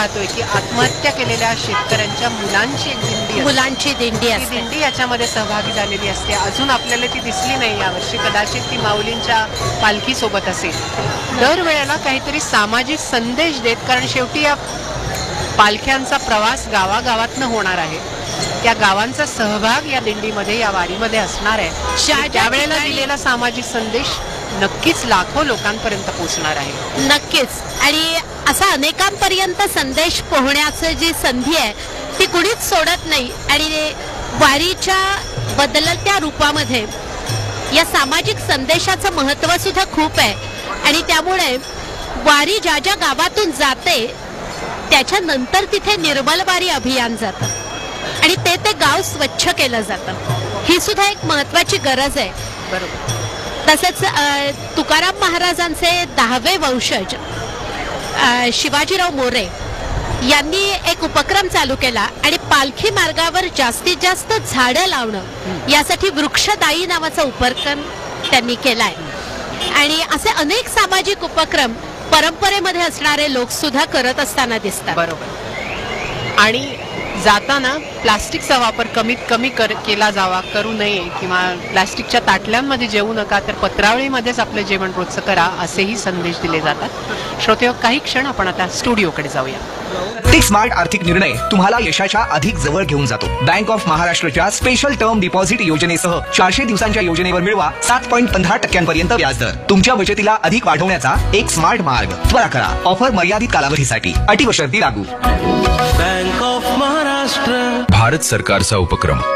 पाहतोय की आत्महत्या केलेल्या शेतकऱ्यांच्या मुलांची एक दिंडी असते. मुलांची दिंडी ती असते. दिंडी याच्यामध्ये सहभागी झालेली असते. अजून आपल्याला ती दिसली नाही यावर्षी, कदाचित ती माऊलींच्या पालखी सोबत असेल. दरवेळेला काहीतरी सामाजिक संदेश देत, कारण शेवटी या पालख्यांचा प्रवास गावागावातनं होणार आहे. त्या गावांचा सहभाग या दिंडीमध्ये, या वारीमध्ये असणार आहे. त्यावेळेला दिलेला सामाजिक संदेश नक्कीच लाखो लोकांपर्यंत पोहोचणार आहे. नक्कीच. आणि असा अनेकांपर्यंत संदेश पोहोचण्याची जी संधी आहे ती कुणीच सोडत नाही. आणि वारीच्या बदलत्या रूपामध्ये या सामाजिक संदेशाचं महत्त्व सुद्धा खूप आहे. आणि त्यामुळे वारी ज्या ज्या गावातून जाते त्याच्यानंतर तिथे निर्मल वारी अभियान जातं आणि ते गाव स्वच्छ केलं जातं. ही सुद्धा एक महत्त्वाची गरज आहे. बरोबर. तसेच तुकाराम महाराजांचे 10वे वंशज शिवाजीराव मोरे यांनी एक उपक्रम चालू केला आणि पालखी मार्गावर जास्तीत जास्त झाडं लावणं यासाठी वृक्षदायी नावाचा उपक्रम त्यांनी केलाय. आणि असे अनेक सामाजिक उपक्रम परंपरेमध्ये असणारे लोक सुद्धा करत असताना दिसतात. बरोबर. आणि जाताना प्लास्टिकचा वापर कमीत कमी केला जावा, करू नये, किंवा प्लास्टिकच्या ताटल्यांमध्ये जेवू नका, तर पत्रावळीमध्येच आपलं जेवण रोजचं करा, असेही संदेश दिले जातात. श्रोतेहो, काही क्षण आपण आता स्टुडिओकडे जाऊया. प्रत्येक स्मार्ट आर्थिक निर्णय तुम्हाला यशाच्या अधिक जवळ घेऊन जातो. बँक ऑफ महाराष्ट्रच्या स्पेशल टर्म डिपॉझिट योजनेसह 400 दिवसांच्या योजनेवर मिळवा 7.15% व्याजदर. तुमच्या बचतीला अधिक वाढवण्याचा एक स्मार्ट मार्ग. त्वरा करा. ऑफर मर्यादित कालावधीसाठी. अटी व शर्ती लागू. Bank of Maharashtra. भारत सरकारचा उपक्रम.